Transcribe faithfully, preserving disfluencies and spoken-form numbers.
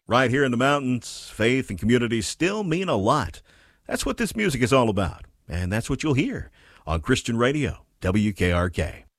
Right here in the mountains, faith and community still mean a lot. That's what this music is all about, and that's what you'll hear on Christian Radio, W K R K.